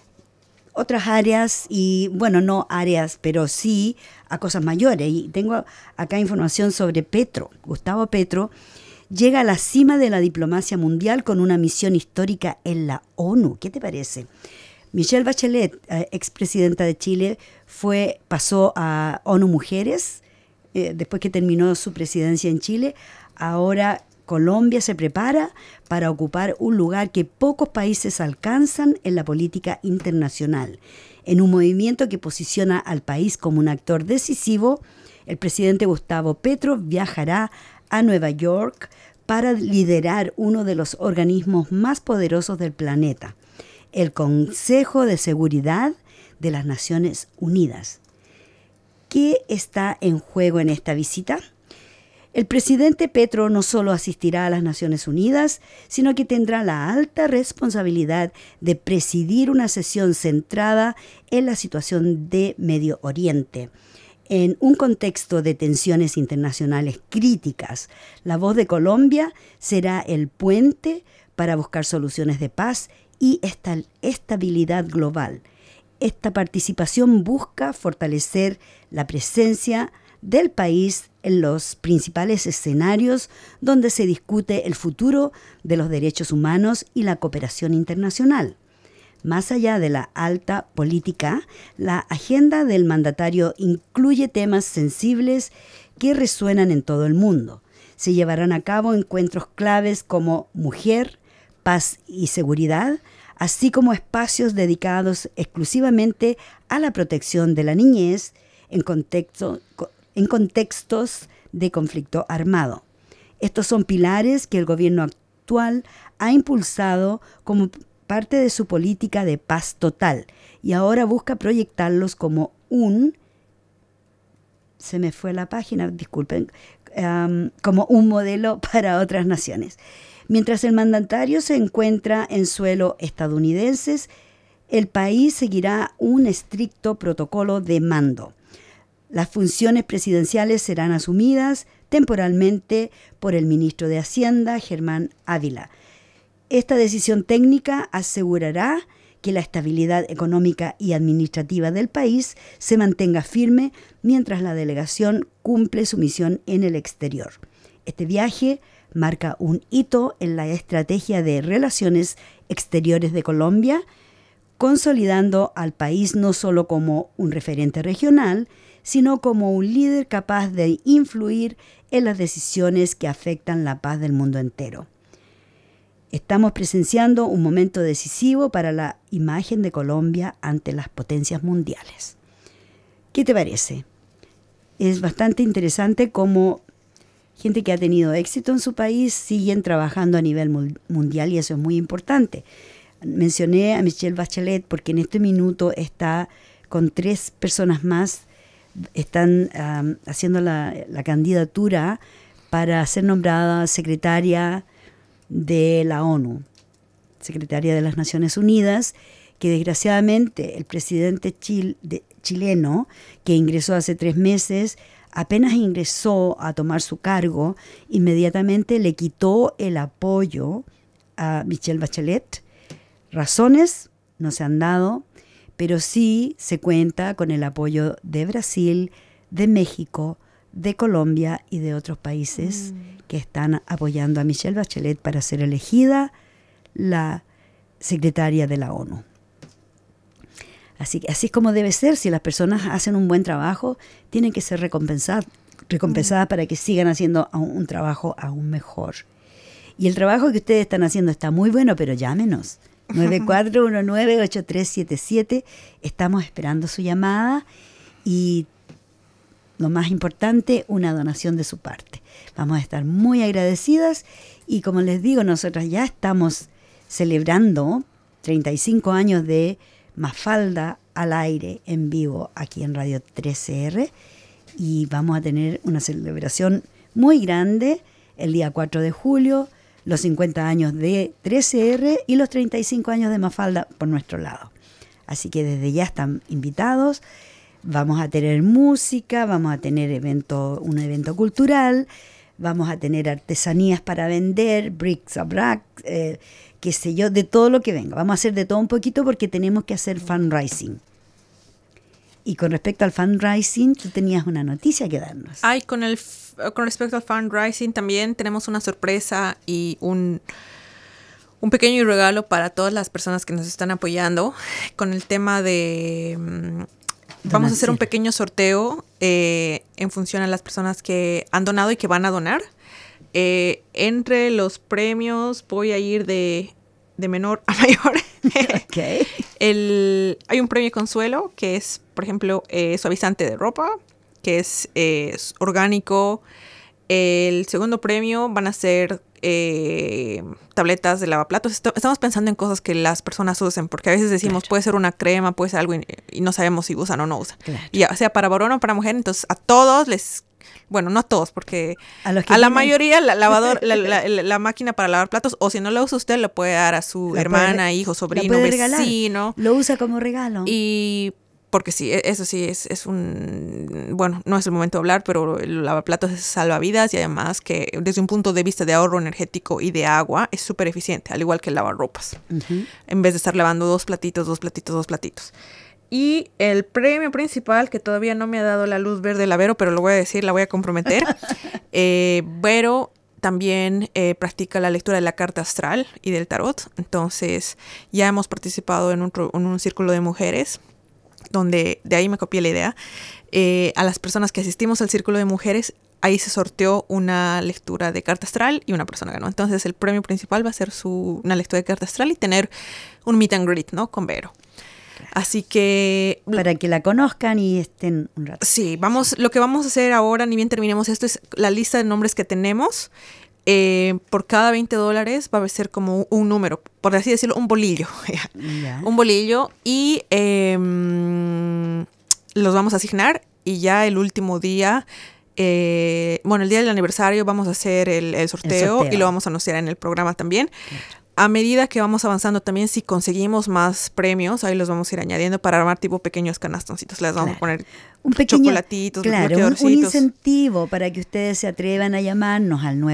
otras áreas, y bueno, no áreas, pero sí a cosas mayores. Y tengo acá información sobre Petro. Gustavo Petro llega a la cima de la diplomacia mundial con una misión histórica en la ONU. ¿Qué te parece? Michelle Bachelet, expresidenta de Chile, pasó a ONU Mujeres después que terminó su presidencia en Chile. Ahora Colombia se prepara para ocupar un lugar que pocos países alcanzan en la política internacional. En un movimiento que posiciona al país como un actor decisivo, el presidente Gustavo Petro viajará a Nueva York para liderar uno de los organismos más poderosos del planeta, el Consejo de Seguridad de las Naciones Unidas. ¿Qué está en juego en esta visita? El presidente Petro no solo asistirá a las Naciones Unidas, sino que tendrá la alta responsabilidad de presidir una sesión centrada en la situación de Medio Oriente. En un contexto de tensiones internacionales críticas, la voz de Colombia será el puente para buscar soluciones de paz y estabilidad global. Esta participación busca fortalecer la presencia del país en los principales escenarios donde se discute el futuro de los derechos humanos y la cooperación internacional. Más allá de la alta política, la agenda del mandatario incluye temas sensibles que resuenan en todo el mundo. Se llevarán a cabo encuentros claves como mujer, paz y seguridad, así como espacios dedicados exclusivamente a la protección de la niñez en contextos de conflicto armado. Estos son pilares que el gobierno actual ha impulsado como parte de su política de paz total y ahora busca proyectarlos como como un modelo para otras naciones. Mientras el mandatario se encuentra en suelo estadounidense, el país seguirá un estricto protocolo de mando. Las funciones presidenciales serán asumidas temporalmente por el ministro de Hacienda, Germán Ávila. Esta decisión técnica asegurará que la estabilidad económica y administrativa del país se mantenga firme mientras la delegación cumple su misión en el exterior. Este viaje marca un hito en la estrategia de relaciones exteriores de Colombia, consolidando al país no solo como un referente regional, sino como un líder capaz de influir en las decisiones que afectan la paz del mundo entero. Estamos presenciando un momento decisivo para la imagen de Colombia ante las potencias mundiales. ¿Qué te parece? Es bastante interesante cómo gente que ha tenido éxito en su país siguen trabajando a nivel mundial y eso es muy importante. Mencioné a Michelle Bachelet porque en este minuto está con 3 personas más, están haciendo la candidatura para ser nombrada secretaria de la ONU, secretaria de las Naciones Unidas, que desgraciadamente el presidente chileno, que ingresó hace 3 meses, apenas ingresó a tomar su cargo, inmediatamente le quitó el apoyo a Michelle Bachelet. Razones no se han dado, pero sí se cuenta con el apoyo de Brasil, de México, de Colombia y de otros países que están apoyando a Michelle Bachelet para ser elegida la secretaria de la ONU. Así es como debe ser. Si las personas hacen un buen trabajo, tienen que ser recompensadas para que sigan haciendo un trabajo aún mejor. Y el trabajo que ustedes están haciendo está muy bueno, pero llámenos. 9419-8377. Estamos esperando su llamada y lo más importante, una donación de su parte. Vamos a estar muy agradecidas y como les digo, nosotras ya estamos celebrando 35 años de Mafalda al aire en vivo aquí en Radio 13R y vamos a tener una celebración muy grande el día 4 de julio, los 50 años de 13R y los 35 años de Mafalda por nuestro lado. Así que desde ya están invitados. Vamos a tener música, vamos a tener un evento cultural, vamos a tener artesanías para vender, bricks a brac, qué sé yo, de todo lo que venga. Vamos a hacer de todo un poquito porque tenemos que hacer fundraising. Y con respecto al fundraising, tú tenías una noticia que darnos. Ay, con respecto al fundraising también tenemos una sorpresa y un pequeño regalo para todas las personas que nos están apoyando con el tema de... Vamos a hacer un pequeño sorteo en función a las personas que han donado y que van a donar. Entre los premios voy a ir de menor a mayor. Okay. Hay un premio consuelo que es, por ejemplo, suavizante de ropa, que es orgánico. El segundo premio van a ser tabletas de lavaplatos. Estamos pensando en cosas que las personas usen, porque a veces decimos, claro, puede ser una crema, puede ser algo y no sabemos si usan o no usan. Claro. Ya sea para varón o para mujer, entonces a todos bueno, no a todos, porque a la mayoría la máquina para lavar platos, o si no la usa usted, lo puede dar a su hermana, hijo, sobrino, vecino. Lo usa como regalo. Y porque sí, eso sí es bueno, no es el momento de hablar, pero el lavaplatos es salvavidas y además que desde un punto de vista de ahorro energético y de agua es súper eficiente, al igual que el lavarropas. En vez de estar lavando dos platitos. Y el premio principal, que todavía no me ha dado la luz verde la Vero, pero lo voy a decir, la voy a comprometer. Vero también practica la lectura de la carta astral y del tarot. Entonces ya hemos participado en un círculo de mujeres, donde de ahí me copié la idea. A las personas que asistimos al círculo de mujeres, ahí se sorteó una lectura de carta astral y una persona ganó. Entonces el premio principal va a ser una lectura de carta astral y tener un meet and greet, ¿no? Con Vero. Así que... Para que la conozcan y estén un rato. Sí, lo que vamos a hacer ahora, ni bien terminemos esto, es la lista de nombres que tenemos. Por cada $20 va a ser como un número, por así decirlo, un bolillo. Yeah. Un bolillo y los vamos a asignar y ya el último día, el día del aniversario vamos a hacer el sorteo y lo vamos a anunciar en el programa también. Claro. A medida que vamos avanzando también, si conseguimos más premios, ahí los vamos a ir añadiendo para armar tipo pequeños canastoncitos. Les vamos a poner un pequeño, chocolatitos, claro, un incentivo para que ustedes se atrevan a llamarnos al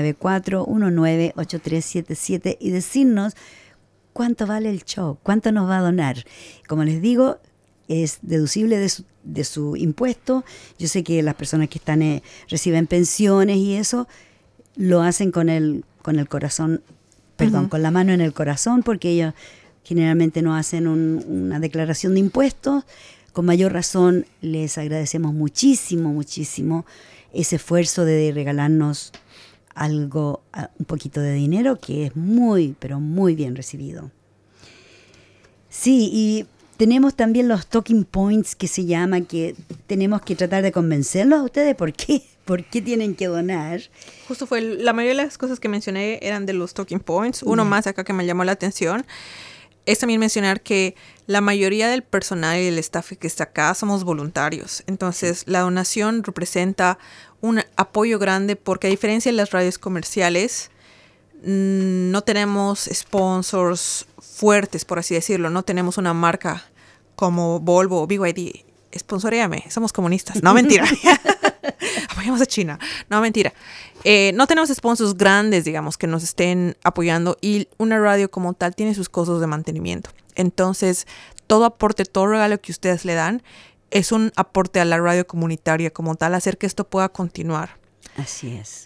94198377 y decirnos cuánto vale el show, cuánto nos va a donar. Como les digo, es deducible de su impuesto. Yo sé que las personas que están reciben pensiones y eso, lo hacen con el corazón, con la mano en el corazón, porque ellos generalmente no hacen una declaración de impuestos. Con mayor razón les agradecemos muchísimo ese esfuerzo de regalarnos algo, un poquito de dinero, que es muy, pero muy bien recibido. Sí, y tenemos también los talking points, que se llama, que tenemos que tratar de convencerlos a ustedes por qué tienen que donar. Justo la mayoría de las cosas que mencioné eran de los talking points. Uno más acá que me llamó la atención es también mencionar que la mayoría del personal y del staff que está acá somos voluntarios. Entonces, la donación representa un apoyo grande porque, a diferencia de las radios comerciales, no tenemos sponsors fuertes, por así decirlo. No tenemos una marca como Volvo o BYD. Sponsoréame, somos comunistas. No, mentira. Apoyamos a China. No, mentira. No tenemos sponsors grandes, digamos, que nos estén apoyando, y una radio como tal tiene sus costos de mantenimiento. Entonces, todo aporte, todo regalo que ustedes le dan es un aporte a la radio comunitaria como tal, hacer que esto pueda continuar. Así es.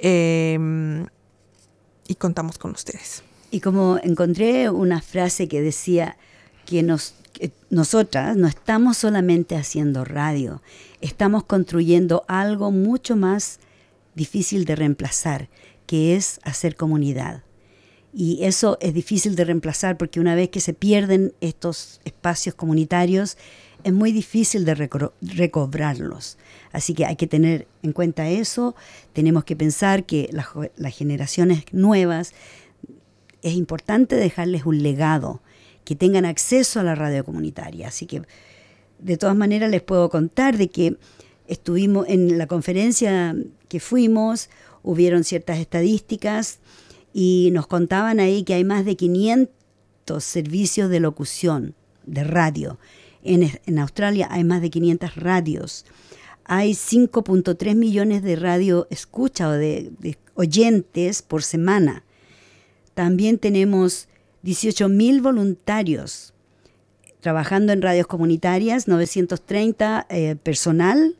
Y contamos con ustedes. Y como encontré una frase que decía que nosotras no estamos solamente haciendo radio, estamos construyendo algo mucho más difícil de reemplazar, que es hacer comunidad. Y eso es difícil de reemplazar porque una vez que se pierden estos espacios comunitarios, es muy difícil de recobrarlos. Así que hay que tener en cuenta eso. Tenemos que pensar que las generaciones nuevas, es importante dejarles un legado, que tengan acceso a la radio comunitaria. Así que, de todas maneras, les puedo contar de que estuvimos en la conferencia que fuimos, hubieron ciertas estadísticas y nos contaban ahí que hay más de 500 servicios de locución, de radio. En Australia hay más de 500 radios. Hay 5.3 millones de radio escucha o de oyentes por semana. También tenemos 18.000 voluntarios trabajando en radios comunitarias, 930 personal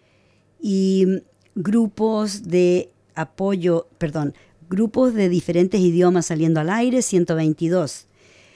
y grupos de apoyo, grupos de diferentes idiomas saliendo al aire, 122.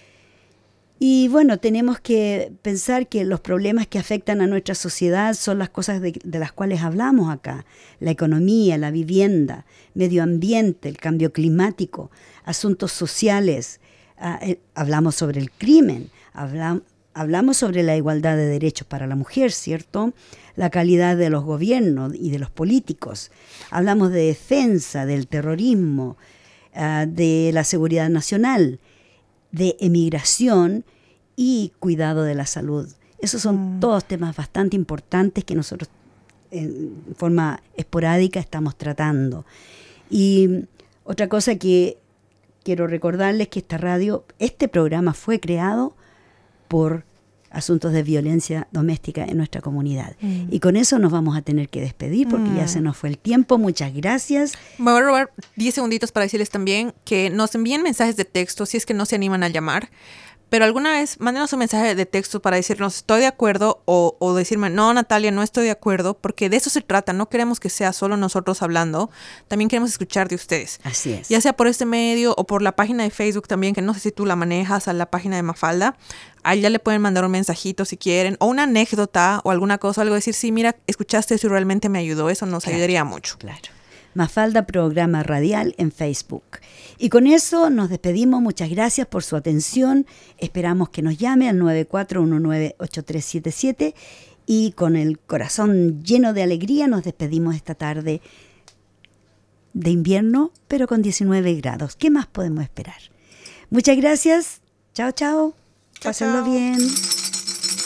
Y bueno, tenemos que pensar que los problemas que afectan a nuestra sociedad son las cosas de las cuales hablamos acá. La economía, la vivienda, medio ambiente, el cambio climático, asuntos sociales. Hablamos sobre el crimen, hablamos sobre la igualdad de derechos para la mujer, ¿cierto? La calidad de los gobiernos y de los políticos. Hablamos de defensa, del terrorismo, de la seguridad nacional, de emigración y cuidado de la salud. Esos son todos temas bastante importantes que nosotros en forma esporádica estamos tratando. Y otra cosa que quiero recordarles que este programa fue creado por asuntos de violencia doméstica en nuestra comunidad. Y con eso nos vamos a tener que despedir porque ya se nos fue el tiempo. Muchas gracias. Me voy a robar 10 segunditos para decirles también que nos envíen mensajes de texto si es que no se animan a llamar. Pero alguna vez mándenos un mensaje de texto para decirnos estoy de acuerdo o decirme no, Natalia, no estoy de acuerdo, porque de eso se trata. No queremos que sea solo nosotros hablando, también queremos escuchar de ustedes. Así es. Ya sea por este medio o por la página de Facebook también, que no sé si tú la manejas, a la página de Mafalda. Ahí ya le pueden mandar un mensajito si quieren, o una anécdota o alguna cosa, algo decir, sí, mira, escuchaste eso y realmente me ayudó. Eso nos ayudaría mucho. Claro. Mafalda Programa Radial en Facebook. Y con eso nos despedimos. Muchas gracias por su atención. Esperamos que nos llame al 94198377 y con el corazón lleno de alegría nos despedimos esta tarde de invierno, pero con 19 grados. ¿Qué más podemos esperar? Muchas gracias. Chao, chao. Pásenlo bien.